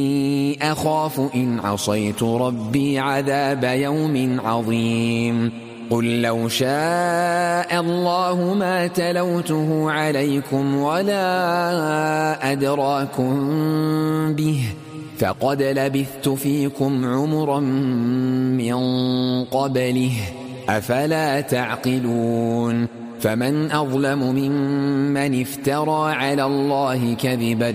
أخاف إن عصيت ربي عذاب يوم عظيم قل لو شاء الله ما تلوته عليكم ولا أدراكم به فقد لبثت فيكم عمرا من قبله أفلا تعقلون فمن أظلم ممن افترى على الله كذبا